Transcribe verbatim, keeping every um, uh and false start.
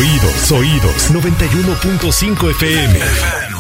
Oídos, oídos, noventa y uno punto cinco F M.